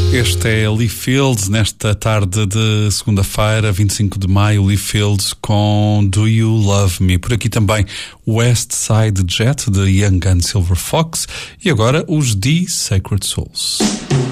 Este é Lee Fields, nesta tarde de segunda-feira, 25 de maio, Lee Fields com Do You Love Me? Por aqui também West Side Jet, de Young and Silver Fox, e agora os The Sacred Souls.